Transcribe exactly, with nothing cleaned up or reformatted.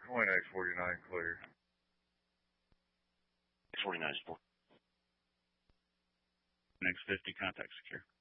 Point X forty-nine clear. X forty-nine is four. X fifty, contact secure.